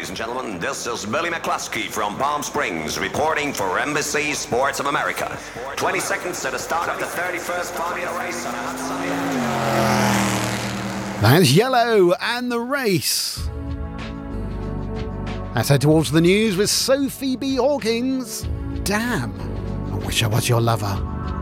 and gentlemen. This is Billy McCluskey from Palm Springs reporting for NBC Sports of America. 20 seconds to the start of the 31st Formula race on a hot sunny day. That's Yellow and the race. Let's head towards the news with Sophie B. Hawkins. Damn, I wish I was your lover.